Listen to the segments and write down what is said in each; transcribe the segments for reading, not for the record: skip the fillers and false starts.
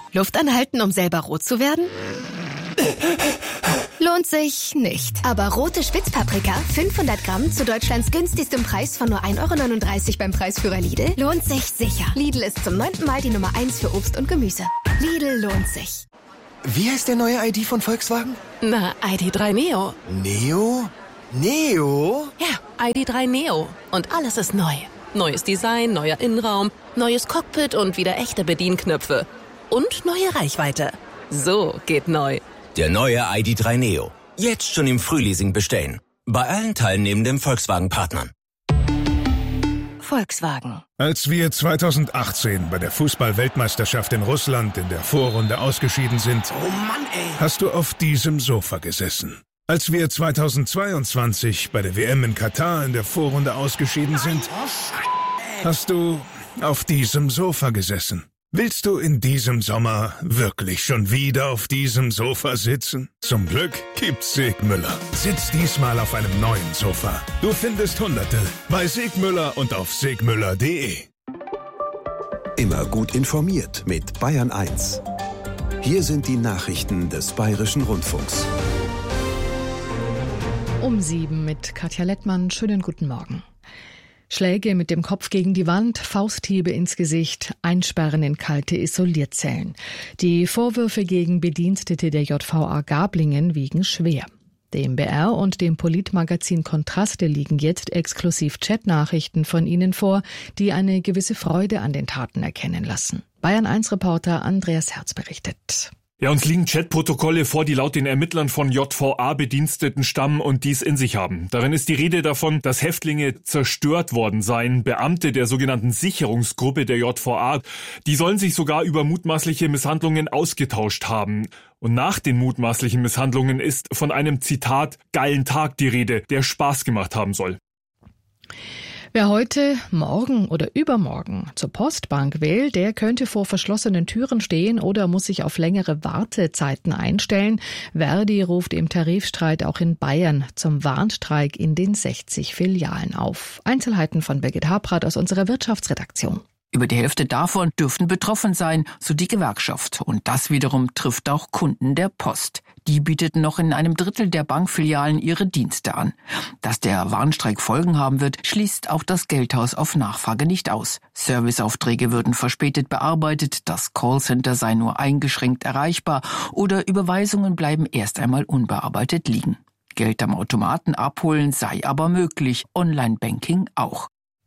Luft anhalten, um selber rot zu werden? Lohnt sich nicht. Aber rote Spitzpaprika, 500 Gramm zu Deutschlands günstigstem Preis von nur 1,39 € beim Preisführer Lidl, lohnt sich sicher. Lidl ist zum 9. Mal die Nummer 1 für Obst und Gemüse. Lidl lohnt sich. Wie heißt der neue ID von Volkswagen? Na, ID.3 Neo. Neo? Neo? Ja, ID.3 Neo. Und alles ist neu. Neues Design, neuer Innenraum, neues Cockpit und wieder echte Bedienknöpfe. Und neue Reichweite. So geht neu. Der neue ID.3 Neo. Jetzt schon im Frühleasing bestellen. Bei allen teilnehmenden Volkswagen-Partnern. Volkswagen. Als wir 2018 bei der Fußball-Weltmeisterschaft in Russland in der Vorrunde ausgeschieden sind, Oh Mann, ey. hast du auf diesem Sofa gesessen. Als wir 2022 bei der WM in Katar in der Vorrunde ausgeschieden sind, hast du auf diesem Sofa gesessen. Willst du in diesem Sommer wirklich schon wieder auf diesem Sofa sitzen? Zum Glück gibt's Sigmüller. Sitz diesmal auf einem neuen Sofa. Du findest Hunderte bei Sigmüller und auf sigmüller.de. Immer gut informiert mit Bayern 1. Hier sind die Nachrichten des Bayerischen Rundfunks. Um 7 mit Katja Lettmann. Schönen guten Morgen. Schläge mit dem Kopf gegen die Wand, Fausthiebe ins Gesicht, Einsperren in kalte Isolierzellen. Die Vorwürfe gegen Bedienstete der JVA Gablingen wiegen schwer. Dem BR und dem Politmagazin Kontraste liegen jetzt exklusiv Chatnachrichten von ihnen vor, die eine gewisse Freude an den Taten erkennen lassen. Bayern-1-Reporter Andreas Herz berichtet. Ja, uns liegen Chatprotokolle vor, die laut den Ermittlern von JVA-Bediensteten stammen und dies in sich haben. Darin ist die Rede davon, dass Häftlinge zerstört worden seien. Beamte der sogenannten Sicherungsgruppe der JVA, die sollen sich sogar über mutmaßliche Misshandlungen ausgetauscht haben. Und nach den mutmaßlichen Misshandlungen ist von einem, Zitat, geilen Tag die Rede, der Spaß gemacht haben soll. Wer heute, morgen oder übermorgen zur Postbank will, der könnte vor verschlossenen Türen stehen oder muss sich auf längere Wartezeiten einstellen. Verdi ruft im Tarifstreit auch in Bayern zum Warnstreik in den 60 Filialen auf. Einzelheiten von Birgit Habrath aus unserer Wirtschaftsredaktion. Über die Hälfte davon dürften betroffen sein, so die Gewerkschaft. Und das wiederum trifft auch Kunden der Post. Die bieteten noch in einem Drittel der Bankfilialen ihre Dienste an. Dass der Warnstreik Folgen haben wird, schließt auch das Geldhaus auf Nachfrage nicht aus. Serviceaufträge würden verspätet bearbeitet, das Callcenter sei nur eingeschränkt erreichbar oder Überweisungen bleiben erst einmal unbearbeitet liegen. Geld am Automaten abholen sei aber möglich, Online-Banking auch.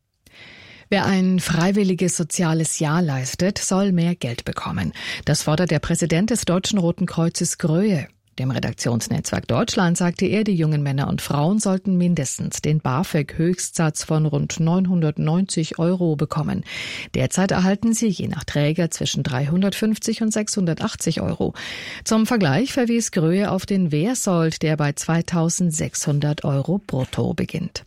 Wer ein freiwilliges soziales Jahr leistet, soll mehr Geld bekommen. Das fordert der Präsident des Deutschen Roten Kreuzes Gröhe. Dem Redaktionsnetzwerk Deutschland sagte er, die jungen Männer und Frauen sollten mindestens den BAföG-Höchstsatz von rund 990 € bekommen. Derzeit erhalten sie je nach Träger zwischen 350 und 680 €. Zum Vergleich verwies Gröhe auf den Wehrsold, der bei 2.600 € brutto beginnt.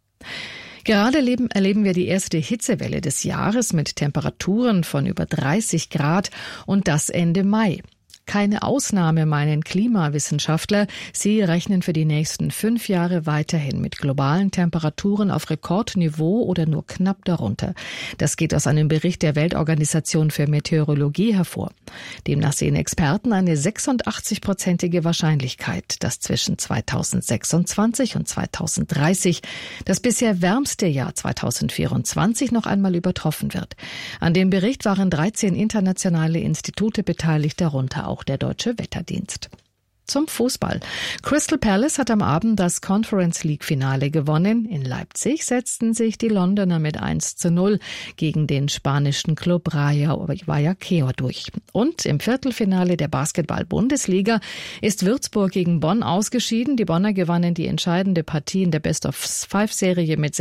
Gerade erleben wir die erste Hitzewelle des Jahres mit Temperaturen von über 30 Grad und das Ende Mai. Keine Ausnahme, meinen Klimawissenschaftler. Sie rechnen für die nächsten 5 Jahre weiterhin mit globalen Temperaturen auf Rekordniveau oder nur knapp darunter. Das geht aus einem Bericht der Weltorganisation für Meteorologie hervor. Demnach sehen Experten eine 86-prozentige Wahrscheinlichkeit, dass zwischen 2026 und 2030 das bisher wärmste Jahr 2024 noch einmal übertroffen wird. An dem Bericht waren 13 internationale Institute beteiligt, darunter auch der Deutsche Wetterdienst. Zum Fußball. Crystal Palace hat am Abend das Conference League Finale gewonnen. In Leipzig setzten sich die Londoner mit 1:0 gegen den spanischen Club Rayo Vallecano durch. Und im Viertelfinale der Basketball-Bundesliga ist Würzburg gegen Bonn ausgeschieden. Die Bonner gewannen die entscheidende Partie in der Best-of-5-Serie mit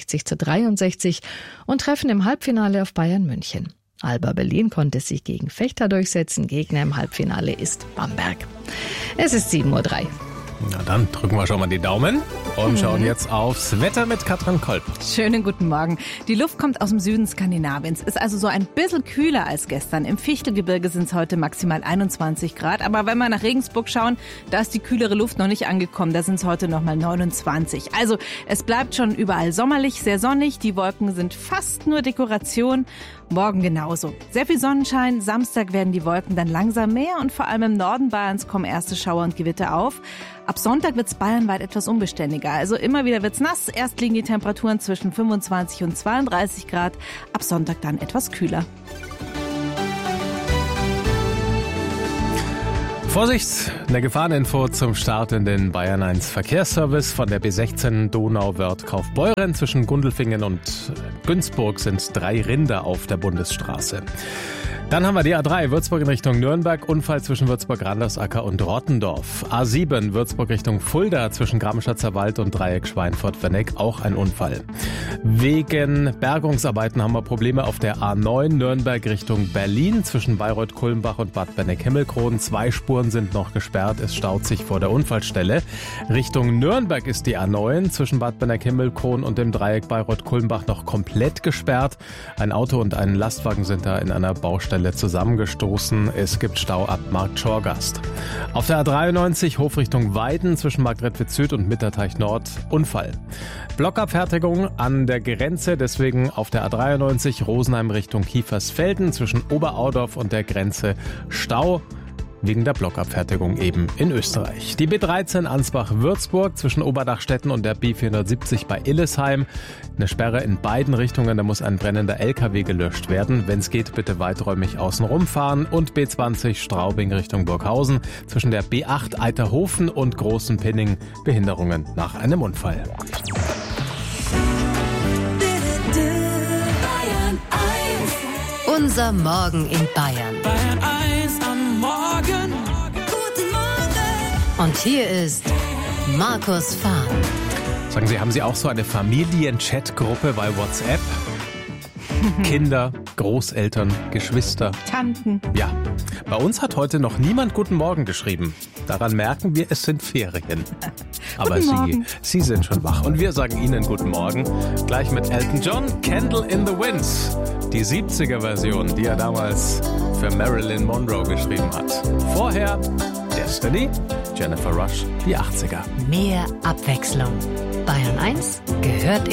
66:63 und treffen im Halbfinale auf Bayern München. Alba Berlin konnte sich gegen Vechta durchsetzen. Gegner im Halbfinale ist Bamberg. Es ist 7:03 Uhr. Na dann drücken wir schon mal die Daumen und schauen jetzt aufs Wetter mit Katrin Kolb. Schönen guten Morgen. Die Luft kommt aus dem Süden Skandinaviens. Ist also so ein bisschen kühler als gestern. Im Fichtelgebirge sind es heute maximal 21 Grad. Aber wenn wir nach Regensburg schauen, da ist die kühlere Luft noch nicht angekommen. Da sind es heute nochmal 29. Also es bleibt schon überall sommerlich, sehr sonnig. Die Wolken sind fast nur Dekoration. Morgen genauso. Sehr viel Sonnenschein. Samstag werden die Wolken dann langsam mehr und vor allem im Norden Bayerns kommen erste Schauer und Gewitter auf. Ab Sonntag wird's bayernweit etwas unbeständiger. Also immer wieder wird's nass. Erst liegen die Temperaturen zwischen 25 und 32 Grad. Ab Sonntag dann etwas kühler. Vorsicht, eine Gefahreninfo zum Start in den Bayern 1 Verkehrsservice. Von der B16 Donauwörth-Kaufbeuren zwischen Gundelfingen und Günzburg sind 3 Rinder auf der Bundesstraße. Dann haben wir die A3 Würzburg in Richtung Nürnberg, Unfall zwischen Würzburg-Randersacker und Rottendorf. A7 Würzburg Richtung Fulda zwischen Grabenschatzer Wald und Dreieck Schweinfurt-Werneck, auch ein Unfall. Wegen Bergungsarbeiten haben wir Probleme auf der A9 Nürnberg Richtung Berlin zwischen Bayreuth-Kulmbach und Bad Benneck-Himmelkron. 2 Spuren sind noch gesperrt, es staut sich vor der Unfallstelle. Richtung Nürnberg ist die A9 zwischen Bad Benneck-Himmelkron und dem Dreieck Bayreuth-Kulmbach noch komplett gesperrt. Ein Auto und ein Lastwagen sind da in einer Baustelle zusammengestoßen. Es gibt Stau ab Markt-Schorgast. Auf der A93 Hof Richtung Weiden zwischen Marktredwitz Süd und Mitterteich Nord Unfall. Blockabfertigung an der Grenze, deswegen auf der A93 Rosenheim Richtung Kiefersfelden zwischen Oberaudorf und der Grenze Stau. Wegen der Blockabfertigung eben in Österreich. Die B13 Ansbach-Würzburg zwischen Oberdachstetten und der B470 bei Illesheim. Eine Sperre in beiden Richtungen, da muss ein brennender LKW gelöscht werden. Wenn es geht, bitte weiträumig außen rumfahren. Und B20 Straubing Richtung Burghausen zwischen der B8 Eiterhofen und Großen Pinning. Behinderungen nach einem Unfall. Unser Morgen in Bayern. Bayern 1 am Morgen. Guten Morgen. Und hier ist Markus Fahr. Sagen Sie, haben Sie auch so eine Familien-Chat-Gruppe bei WhatsApp? Kinder, Großeltern, Geschwister. Tanten. Ja, bei uns hat heute noch niemand Guten Morgen geschrieben. Daran merken wir, es sind Ferien. Aber Sie sind schon wach und wir sagen Ihnen Guten Morgen. Gleich mit Elton John, Candle in the Wind. Die 70er-Version, die er damals für Marilyn Monroe geschrieben hat. Vorher Destiny, Jennifer Rush, die 80er. Mehr Abwechslung. Bayern 1 gehört